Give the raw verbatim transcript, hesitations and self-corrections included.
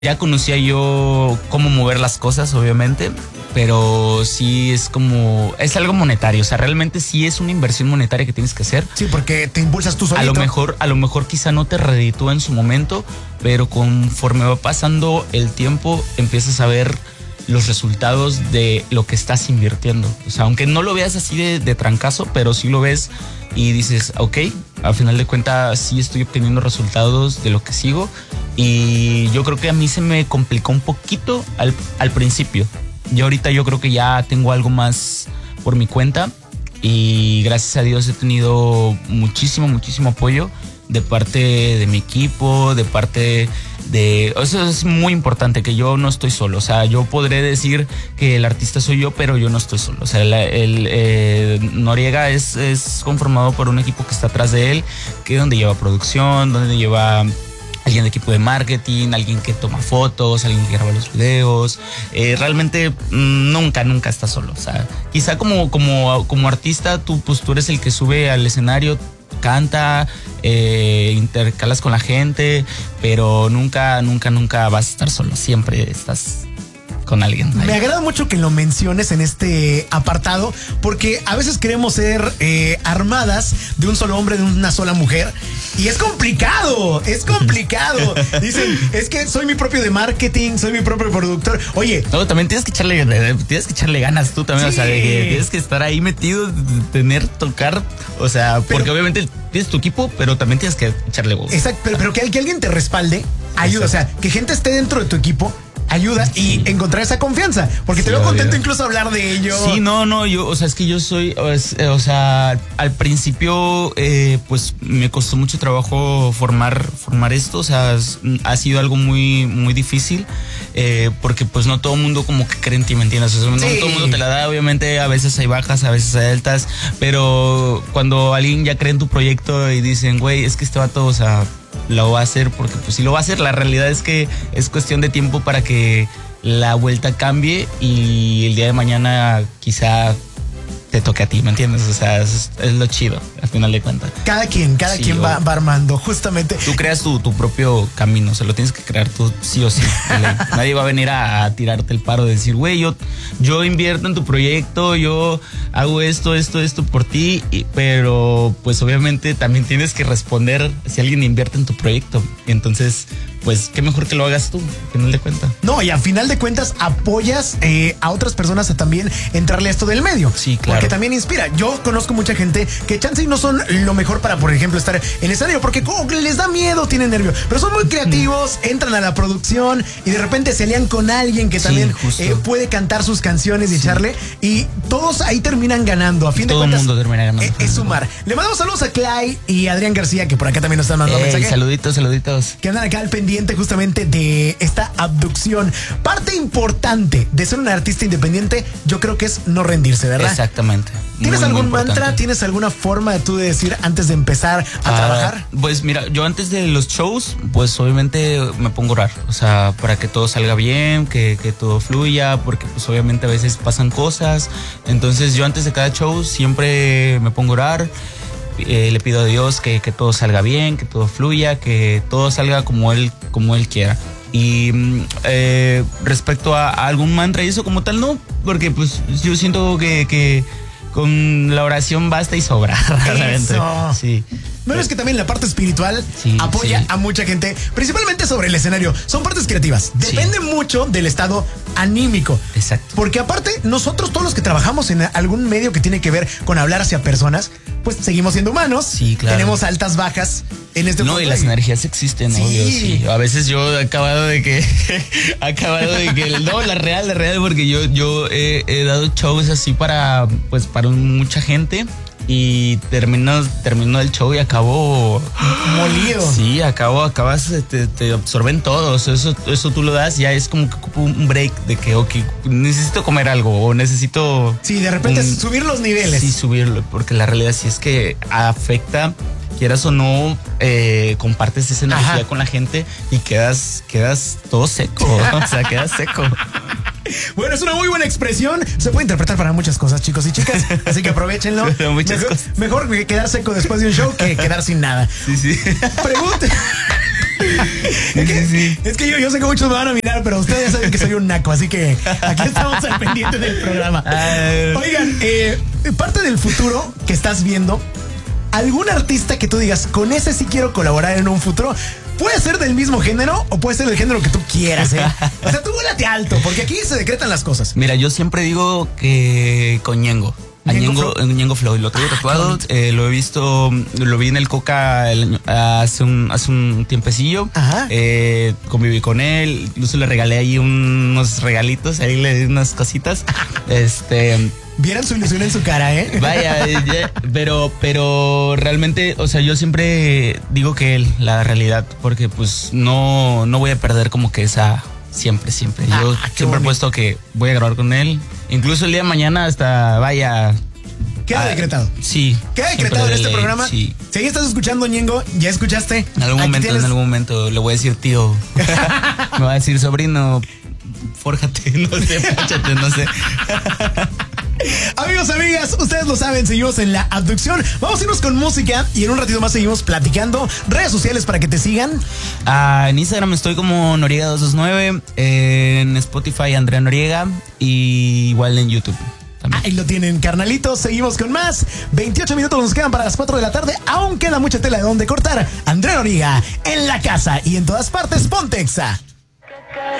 Ya conocía yo cómo mover las cosas, obviamente, pero sí es como, es algo monetario, o sea, realmente sí es una inversión monetaria que tienes que hacer. Sí, porque te impulsas tú solito. A lo mejor, a lo mejor quizá no te reditúa en su momento, pero conforme va pasando el tiempo, empiezas a ver los resultados de lo que estás invirtiendo. O sea, aunque no lo veas así de, de trancazo, pero sí lo ves y dices, ok, al final de cuentas sí estoy obteniendo resultados de lo que sigo. Y yo creo que a mí se me complicó un poquito al, al principio. Yo ahorita yo creo que ya tengo algo más por mi cuenta y gracias a Dios he tenido muchísimo, muchísimo apoyo de parte de mi equipo, de parte de... Eso es muy importante, que yo no estoy solo. O sea, yo podré decir que el artista soy yo, pero yo no estoy solo. O sea, el, el eh, Noriega es, es conformado por un equipo que está atrás de él, que es donde lleva producción, donde lleva... alguien de equipo de marketing, alguien que toma fotos, alguien que graba los videos. Eh, realmente mmm, nunca, nunca estás solo. O sea, quizá como, como, como artista, tú, pues, tú eres el que sube al escenario, canta, eh, intercalas con la gente, pero nunca, nunca, nunca vas a estar solo. Siempre estás con alguien ahí. Me agrada mucho que lo menciones en este apartado, porque a veces queremos ser eh, armadas de un solo hombre, de una sola mujer, y es complicado, es complicado. Dicen, es que soy mi propio de marketing, soy mi propio productor. Oye, no, también tienes que echarle, tienes que echarle ganas tú también, sí. O sea, de que tienes que estar ahí metido, tener, tocar, o sea, porque pero, obviamente tienes tu equipo, pero también tienes que echarle huevos. Exacto, pero, pero que, que alguien te respalde, ayuda, exacto. O sea, que gente esté dentro de tu equipo ayuda y encontrar esa confianza, porque sí, te veo contento incluso hablar de ello. Sí, no, no, yo, o sea, es que yo soy, o, es, o sea, al principio, eh, pues me costó mucho trabajo formar, formar esto, o sea, ha sido algo muy, muy difícil, eh, porque pues no todo el mundo como que cree en ti, ¿me entiendes? O sea, sí. No todo el mundo te la da, obviamente, a veces hay bajas, a veces hay altas, pero cuando alguien ya cree en tu proyecto y dicen, güey, es que este vato, o sea, lo va a hacer, porque pues si lo va a hacer, la realidad es que es cuestión de tiempo para que la vuelta cambie y el día de mañana quizá te toque a ti, ¿me entiendes? O sea, es, es lo chido, al final de cuentas. Cada quien, cada sí, quien va, va armando, justamente. Tú creas tu, tu propio camino, o sea, lo tienes que crear tú sí o sí. Nadie va a venir a, a tirarte el paro de decir, güey, yo, yo invierto en tu proyecto, yo hago esto, esto, esto por ti, y, pero pues obviamente también tienes que responder si alguien invierte en tu proyecto. Entonces, pues qué mejor que lo hagas tú, al final de cuentas. No, y al final de cuentas apoyas eh, a otras personas a también entrarle a esto del medio. Sí, claro. Porque también inspira. Yo conozco mucha gente que chance y no son lo mejor para, por ejemplo, estar en escenario, porque como que les da miedo, tienen nervio, pero son muy creativos, mm. entran a la producción y de repente se alían con alguien que también sí, eh, puede cantar sus canciones y sí. echarle, y todos ahí terminan ganando. A fin Todo de cuentas, el mundo termina ganando. Eh, es sumar. Le mandamos saludos a Clay y Adrián García, que por acá también nos están mandando hey, mensajes. Saluditos, saluditos. Que andan acá al pendiente justamente de esta abducción. Parte importante de ser un artista independiente, yo creo que es no rendirse, ¿verdad? Exactamente. ¿Tienes muy, algún muy mantra? ¿Tienes alguna forma de tú de decir antes de empezar a ah, trabajar? Pues mira, yo antes de los shows, pues obviamente me pongo a orar, o sea, para que todo salga bien, que, que todo fluya, porque pues obviamente a veces pasan cosas. Entonces yo antes de cada show siempre me pongo a orar. Eh, le pido a Dios que, que todo salga bien, que todo fluya, que todo salga como él, como él quiera. Y eh, respecto a, a algún mantra y eso como tal, no, porque pues yo siento que, que con la oración basta y sobra. Eso. Sí. No es que también la parte espiritual sí, apoya sí. a mucha gente, principalmente sobre el escenario. Son partes creativas. Depende sí. mucho del estado anímico. Exacto. Porque aparte, nosotros todos los que trabajamos en algún medio que tiene que ver con hablar hacia personas, pues seguimos siendo humanos. Sí, claro. Tenemos altas, bajas en este No, y las energías existen, sí. obvio, sí. A veces yo he acabado de que, acabado de que, no, la real, la real, porque yo, yo he, he dado shows así para, pues, para mucha gente. Y terminó, terminó el show y acabó molido. Sí, acabó, acabas, te, te absorben todos. Eso, eso tú lo das, ya es como que ocupo un break de que, ok, necesito comer algo o necesito. Sí, de repente un, subir los niveles. Sí, subirlo, porque la realidad sí es que afecta, quieras o no, eh, compartes esa energía Ajá. con la gente y quedas, quedas todo seco. O sea, quedas seco. Bueno, es una muy buena expresión. Se puede interpretar para muchas cosas, chicos y chicas. Así que aprovechenlo. Muchas mejor, cosas. mejor quedar seco después de un show que quedar sin nada. Sí, sí. Pregunta. Es que, sí. es que yo, yo sé que muchos me van a mirar, pero ustedes ya saben que soy un naco, así que aquí estamos al pendiente del programa. Oigan, eh, parte del futuro que estás viendo, ¿algún artista que tú digas, con ese sí quiero colaborar en un futuro? Puede ser del mismo género o puede ser del género que tú quieras, ¿eh? O sea, tú vuélate alto, porque aquí se decretan las cosas. Mira, yo siempre digo que con Ñengo. A Ñengo, Ñengo Flow, lo tengo tatuado, eh, lo he visto, lo vi en el Coca el, hace un hace un tiempecillo. Ajá. Eh, conviví con él, incluso le regalé ahí unos regalitos, ahí le di unas cositas. Este. Vieran su ilusión en su cara, ¿eh? Vaya, ya, pero, pero realmente, o sea, yo siempre digo que él, la realidad, porque pues no, no voy a perder como que esa, siempre, siempre. Yo ah, siempre he puesto que voy a grabar con él. Incluso el día de mañana hasta, vaya... Queda ah, decretado. Sí. Queda decretado en este ley, programa. Sí. Si ahí estás escuchando, Ñengo, ¿ya escuchaste? En algún Aquí momento, tienes... en algún momento le voy a decir tío. Me va a decir sobrino, fórjate, no sé, páchate, no sé. Amigos, amigas, ustedes lo saben, seguimos en La Abducción. Vamos a irnos con música y en un ratito más seguimos platicando. Redes sociales para que te sigan. Ah, en Instagram estoy como Noriega dos dos nueve, en Spotify Andrea Noriega y igual en YouTube. También. Ahí lo tienen, carnalitos. Seguimos con más. veintiocho minutos nos quedan para las cuatro de la tarde. Aún queda mucha tela de donde cortar. Andrea Noriega en la casa y en todas partes. Ponte Exa.